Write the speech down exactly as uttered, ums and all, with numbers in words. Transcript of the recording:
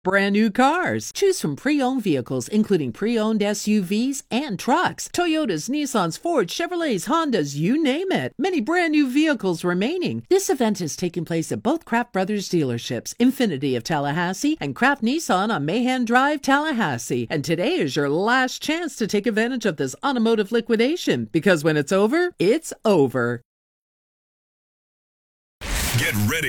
brand new cars. Choose from pre-owned vehicles, including pre-owned S U Vs and trucks. Toyotas, Nissans, Fords, Chevrolets, Hondas, you name it. Many brand new vehicles remaining. This event is taking place at both Kraft Brothers dealerships, Infinity of Tallahassee and Kraft Nissan on Mahan Drive, Tallahassee. And today is your last chance to take advantage of this automotive liquidation, because when it's over, it's over. Get ready